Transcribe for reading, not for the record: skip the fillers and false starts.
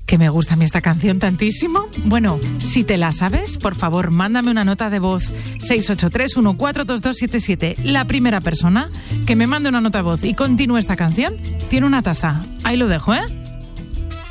que me gusta a mí esta canción tantísimo. Bueno, si te la sabes, por favor, mándame una nota de voz 683-142277. La primera persona que me mande una nota de voz y continúe esta canción tiene una taza. Ahí lo dejo, ¿eh?